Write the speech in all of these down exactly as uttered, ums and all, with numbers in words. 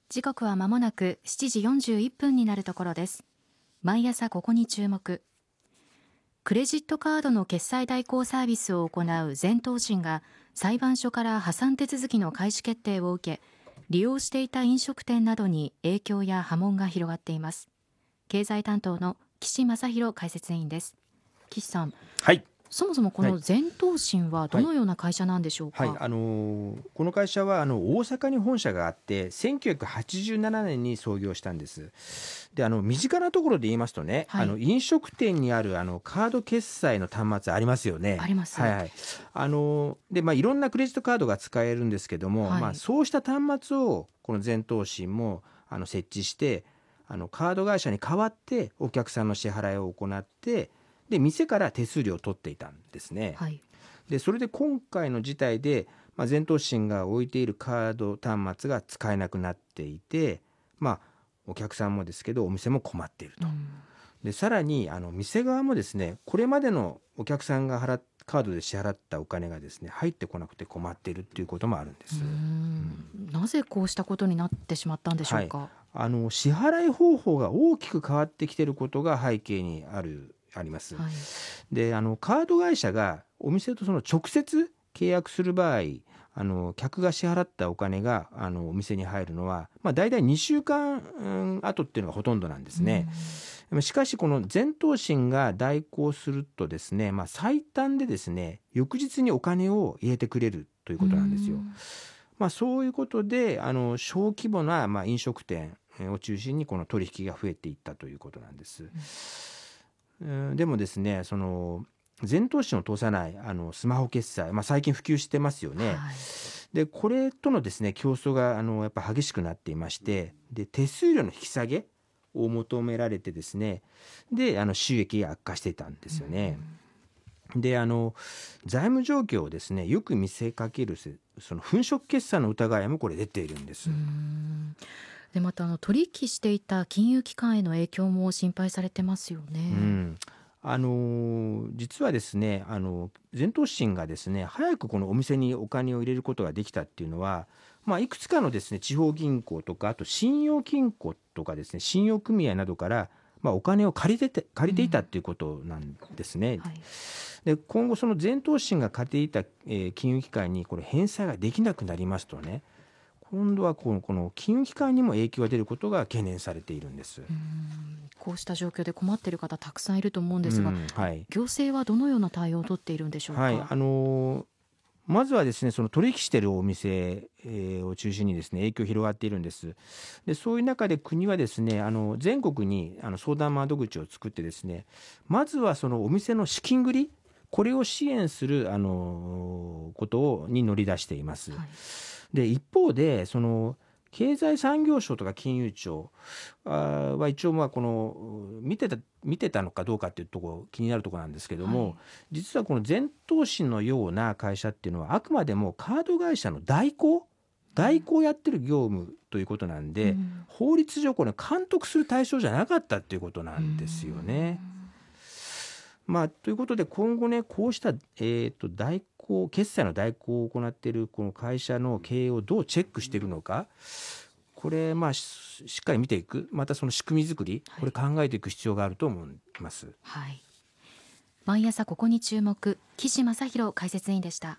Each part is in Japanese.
時刻は間もなくしちじよんじゅういっぷんになるところです。毎朝ここに注目。クレジットカードの決済代行サービスを行う全東信が裁判所から破産手続きの開始決定を受け、利用していた飲食店などに影響や波紋が広がっています。経済担当の岸正弘解説委員です。岸さん、 はい、 そもそもこの全東信はどのような会社なんでしょうか。 はいはい、あのー、この会社はあの大阪に本社があってせんきゅうひゃくはちじゅうななねんに創業したんです。であの身近なところで言いますとね、はい、あの飲食店にあるあのカード決済の端末ありますよね。 あります、 はいはい、あのーでまあ、いろんなクレジットカードが使えるんですけども、はい、まあ、そうした端末をこの全東信もあの設置してあのカード会社に代わってお客さんの支払いを行ってで店から手数料を取っていたんですね。はい、でそれで今回の事態で、まあ、全東信が置いているカード端末が使えなくなっていて、まあ、お客さんもですけどお店も困っていると。うん、でさらにあの店側もですね、これまでのお客さんが払っカードで支払ったお金がですね入ってこなくて困っているっていうこともあるんです。 うーん、うん、なぜこうしたことになってしまったんでしょうか。はい、 あの支払い方法が大きく変わってきていることが背景にあるあります。はい、であのカード会社がお店とその直接契約する場合、あの客が支払ったお金があのお店に入るのは、まあ、大体にしゅうかん、うん、後っていうのがほとんどなんですね。しかしこの全東信が代行するとですね、まあ、最短でですね翌日にお金を入れてくれるということなんですよ。まあ、そういうことであの小規模な、まあ、飲食店を中心にこの取引が増えていったということなんです。うん、でもですね、その全東信を通さないあのスマホ決済、まあ、最近普及してますよね。はい、でこれとのですね競争があのやっぱ激しくなっていまして、で手数料の引き下げを求められてですね、であの収益が悪化していたんですよね。うん、であの財務状況をですねよく見せかけるその粉飾決算の疑いもこれ出ているんです。 うーん、でまたあの取引していた金融機関への影響も心配されてますよね。 うん、あの実はですねあの全東信がですね早くこのお店にお金を入れることができたっていうのは、まあ、いくつかのですね地方銀行とかあと信用金庫とかですね信用組合などから、まあ、お金を借りてて借りていたっていうことなんですね。うん、はい、で今後その全東信が借りていた、えー、金融機関にこれ返済ができなくなりますとね、今度はこの、この金融機関にも影響が出ることが懸念されているんです。 うーん、こうした状況で困っている方たくさんいると思うんですが、うん、はい、行政はどのような対応を取っているんでしょうか。 はい、あのー、まずはですねその取引しているお店、えー、を中心にですね影響広がっているんです。でそういう中で国はですねあの全国にあの相談窓口を作ってですね、まずはそのお店の資金繰りこれを支援するあのことに乗り出しています。はい、で一方でその経済産業省とか金融庁は一応まあこの見てた見てたのかどうかっていうところ気になるところなんですけども、はい、実はこの全東信のような会社っていうのはあくまでもカード会社の代行代行をやってる業務ということなんで、うん、法律上これ監督する対象じゃなかったっていうことなんですよね。まあ、ということで今後ねこうした、えーと、代行決済の代行を行っているこの会社の経営をどうチェックしていくのか、これまあ し, しっかり見ていく、またその仕組み作りこれ考えていく必要があると思います。 はい、毎朝ここに注目、岸正弘解説委員でした。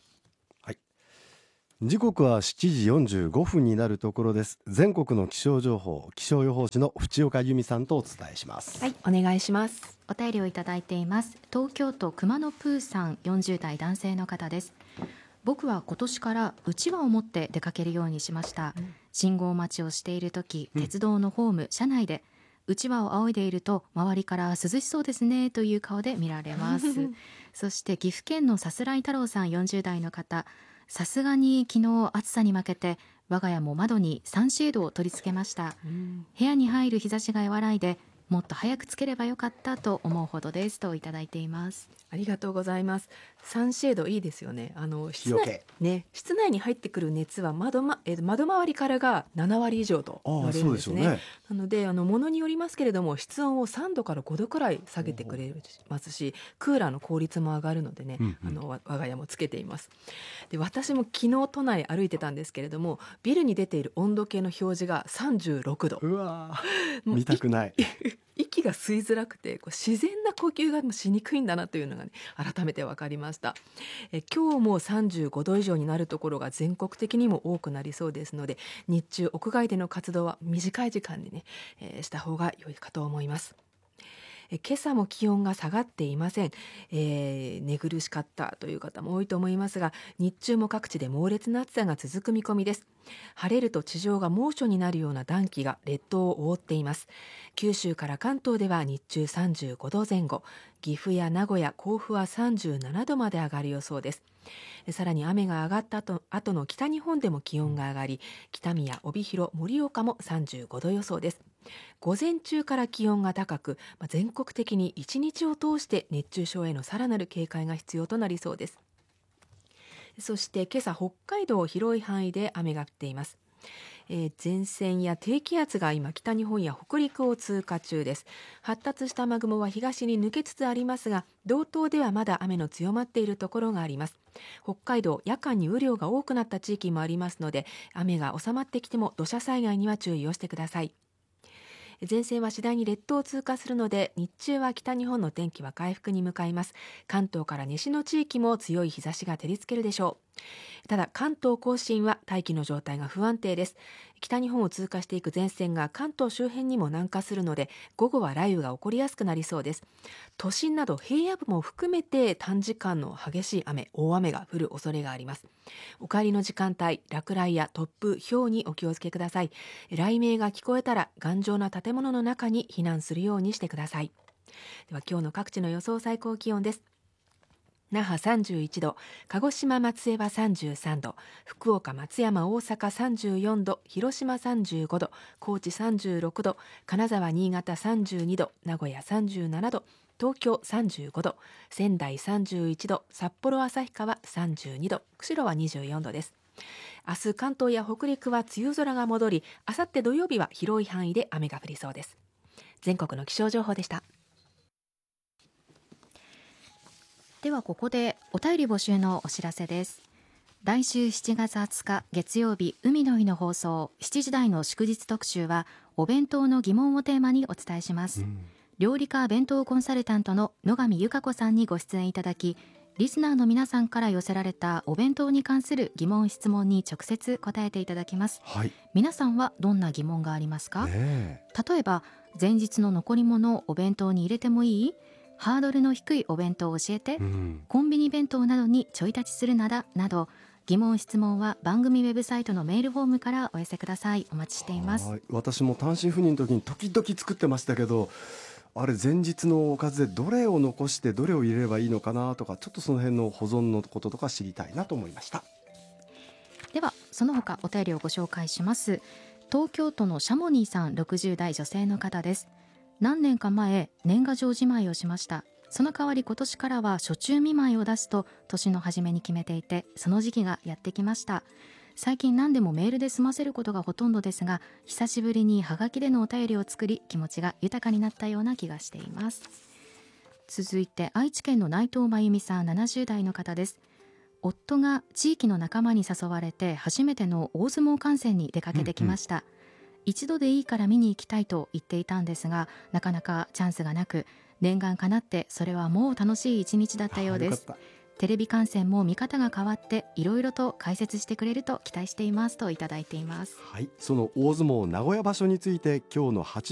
時刻はしちじよんじゅうごふんになるところです。全国の気象情報、気象予報士の淵岡由美さんとお伝えします。 はい、お願いします。 お便りをいただいています。東京都熊野プーさん、よんじゅう代男性の方です。僕は今年からうちわを持って出かけるようにしました。うん、信号待ちをしているとき、鉄道のホーム、うん、車内でうちわを仰いでいると周りから涼しそうですねという顔で見られますそして岐阜県のさすらい太郎さん、よんじゅう代の方、さすがに昨日暑さに負けて我が家も窓にサンシェードを取り付けました。うん、部屋に入る日差しが和らいでもっと早くつければよかったと思うほどですといただいています。 ありがとうございます。 サンシェードいいですよね。あの室日よ内、 けね、室内に入ってくる熱は窓、まえー窓周りからがななわり以上と言われるんですね。 そうでしょうね。 なのであの物によりますけれども、室温をさんどからごどくらい下げてくれますし、クーラーの効率も上がるのでね、 うんうんあのわ我が家もつけています。で、私も昨日都内歩いてたんですけれども、ビルに出ている温度計の表示がさんじゅうろくど。 うわーもう見たくない。 息が吸いづらくて、こう自然な呼吸がしにくいんだなというのが、ね、改めて分かりました。え今日もさんじゅうごど以上になるところが全国的にも多くなりそうですので、日中屋外での活動は短い時間にね、えーした方が良いかと思います。え今朝も気温が下がっていません。えー寝苦しかったという方も多いと思いますが、日中も各地で猛烈な暑さが続く見込みです。晴れると地上が猛暑になるような暖気が列島を覆っています。九州から関東では日中さんじゅうごどぜん後、岐阜や名古屋、甲府はさんじゅうななどまで上がる予想です。さらに雨が上がった後、後の北日本でも気温が上がり、北見や帯広、盛岡もさんじゅうごど予想です。午前中から気温が高く、全国的に一日を通して熱中症へのさらなる警戒が必要となりそうです。そして今朝、北海道広い範囲で雨が降っています。えー前線や低気圧が今北日本や北陸を通過中です。発達した雨雲は東に抜けつつありますが、道東ではまだ雨の強まっているところがあります。北海道、夜間に雨量が多くなった地域もありますので、雨が収まってきても土砂災害には注意をしてください。前線は次第に列島を通過するので、日中は北日本の天気は回復に向かいます。関東から西の地域も強い日差しが照りつけるでしょう。ただ関東甲信は大気の状態が不安定です。北日本を通過していく前線が関東周辺にも南下するので、午後は雷雨が起こりやすくなりそうです。都心など平野部も含めて短時間の激しい雨、大雨が降る恐れがあります。お帰りの時間帯、落雷や突風、雹にお気をつけください。雷鳴が聞こえたら頑丈な建物の中に避難するようにしてください。では今日の各地の予想最高気温です。那覇さんじゅういちど、鹿児島松江はさんじゅうさんど、福岡松山大阪さんじゅうよんど、広島さんじゅうごど、高知さんじゅうろくど、金沢新潟さんじゅうにど、名古屋さんじゅうななど、東京さんじゅうごど、仙台さんじゅういちど、札幌旭川さんじゅうにど、釧路はにじゅうよんどです。明日関東や北陸は梅雨空が戻り、あさって土曜日は広い範囲で雨が降りそうです。全国の気象情報でした。 ではここでお便り募集のお知らせです。来週しちがつはつか月曜日、海の日の放送しちじ台の祝日特集は、お弁当の疑問をテーマにお伝えします。うん、料理家弁当コンサルタントの野上由香子さんにご出演いただき、リスナーの皆さんから寄せられたお弁当に関する疑問質問に直接答えていただきます。はい、皆さんはどんな疑問がありますか？ね、例えば前日の残り物をお弁当に入れてもいい？ハードルの低いお弁当を教えて、うん、コンビニ弁当などにちょい立ちするならなど、疑問質問は番組ウェブサイトのメールフォームからお寄せください。お待ちしています。 はい、私も単身赴任の時に時々作ってましたけど、あれ前日のおかずでどれを残してどれを入れればいいのかなとか、ちょっとその辺の保存のこととか知りたいなと思いました。 ではその他お便りをご紹介します。東京都のシャモニーさん、ろくじゅう代女性の方です。何年か前、年賀状じまいをしました。その代わり今年からは暑中見舞いを出すと年の初めに決めていて、その時期がやってきました。最近何でもメールで済ませることがほとんどですが、久しぶりにハガキでのお便りを作り、気持ちが豊かになったような気がしています。続いて愛知県の内藤真由美さん、ななじゅう代の方です。夫が地域の仲間に誘われて初めての大相撲観戦に出かけてきました。うんうん、一度でいいから見に行きたいと言っていたんですが、なかなかチャンスがなく、念願かなってそれはもう楽しい一日だったようです。テレビ観戦も見方が変わっていろいろと解説してくれると期待していますといただいています。 はい、その大相撲名古屋場所について今日のはち